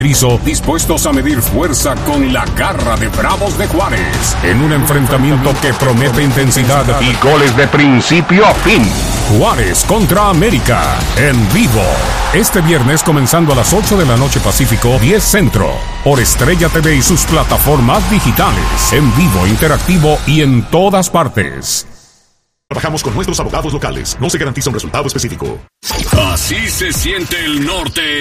dispuestos a medir fuerza con la garra de Bravos de Juárez, en un enfrentamiento que promete intensidad y goles de principio a fin. Juárez contra América, en vivo. Este viernes comenzando a las 8 de la noche Pacífico, 10 Centro, por Estrella TV y sus plataformas digitales, en vivo, interactivo y en todas partes. Trabajamos con nuestros abogados locales. No se garantiza un resultado específico. Así se siente el norte